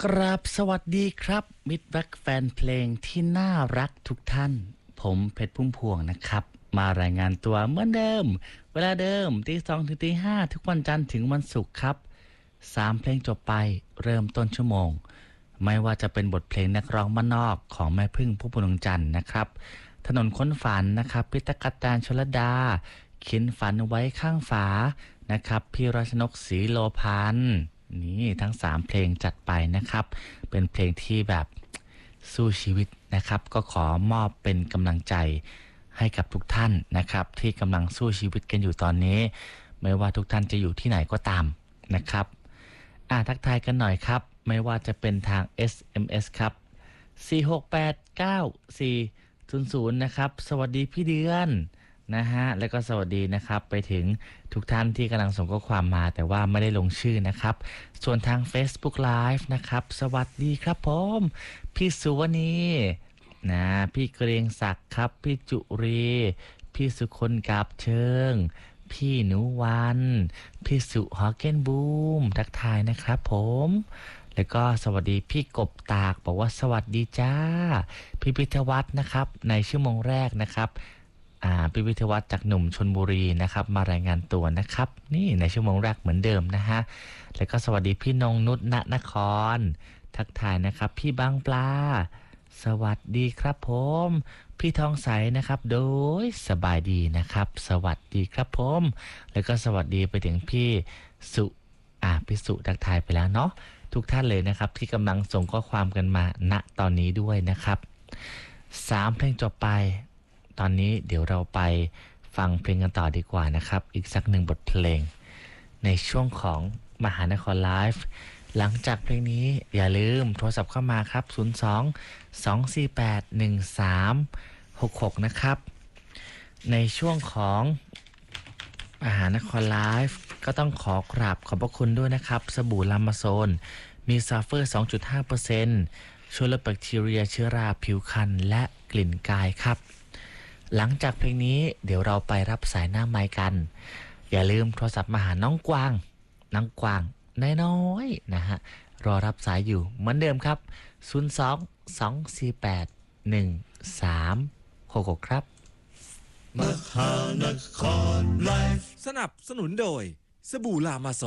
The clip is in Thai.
กราบสวัสดีครับมิตรรักแฟนเพลงที่น่ารักทุกท่านผมเพชรพุ่มพวงนะครับมารายงานตัวเหมือนเดิมเวลาเดิมตี 2 ถึงตี 5ทุกวันจันทร์ถึงวันศุกร์ครับ3เพลงจบไปเริ่มต้นชั่วโมงไม่ว่าจะเป็นบทเพลงนักร้องบ้านนอกของแม่พึ่งพุ่มพวงดวงจันทร์นะครับถนนค้นฝันนะครับพิตกัตตานชลดาเขียนฝันไว้ข้างฝานะครับพี่รัชนกศรีโลพันธ์นี่ทั้ง3เพลงจัดไปนะครับเป็นเพลงที่แบบสู้ชีวิตนะครับก็ขอมอบเป็นกำลังใจให้กับทุกท่านนะครับที่กำลังสู้ชีวิตกันอยู่ตอนนี้ไม่ว่าทุกท่านจะอยู่ที่ไหนก็ตามนะครับทักทายกันหน่อยครับไม่ว่าจะเป็นทาง SMS ครับ4689400นะครับสวัสดีพี่เดือนนะฮะแล้วก็สวัสดีนะครับไปถึงทุกท่านที่กำลังส่งข้อความมาแต่ว่าไม่ได้ลงชื่อนะครับส่วนทาง Facebook Live นะครับสวัสดีครับผมพี่สุวณีนะพี่เกรียงศักดิ์ครับพี่จุรีพี่สุคนกาบเชิงพี่หนูวันพี่สุฮอเกนบูมทักทายนะครับผมแล้วก็สวัสดีพี่กบตากบอกว่าสวัสดีจ้าพี่พิทวัฒน์นะครับในชั่วโมงแรกนะครับพี่วิทยวัฒน์จากหนุ่มชลบุรีนะครับมารายงานตัวนะครับนี่ในชั่วโมงแรกเหมือนเดิมนะฮะแล้วก็สวัสดีพี่นงนุชณนครทักทายนะครับพี่บางปลาสวัสดีครับผมพี่ทองใสนะครับโดยสบายดีนะครับสวัสดีครับผมแล้วก็สวัสดีไปถึงพี่สุพี่สุทักทายไปแล้วเนาะทุกท่านเลยนะครับที่กำลังส่งข้อความกันมาณตอนนี้ด้วยนะครับ3เพลงจบไปตอนนี้เดี๋ยวเราไปฟังเพลงกันต่อดีกว่านะครับอีกสักหนึ่งบทเพลงในช่วงของมหานครไลฟ์หลังจากเพลงนี้อย่าลืมโทรศัพท์เข้ามาครับ02-248-1366นะครับในช่วงของมหานครไลฟ์ก็ต้องขอกราบขอบพระคุณด้วยนะครับสบู่ลามาโซนมีซัลเฟอร์ 2.5% ช่วยลดแบคทีเรียเชื้อราผิวพรรณและกลิ่นกายครับหลังจากเพลงนี้เดี๋ยวเราไปรับสายหน้าไมค์กันอย่าลืมโทรศัพท์มาหาน้องกวางน้อยๆนะฮะรอรับสายอยู่เหมือนเดิมครับ02-248-1366ครับมหานครไลฟ์สนับสนุนโดยสบู่ลามาโซ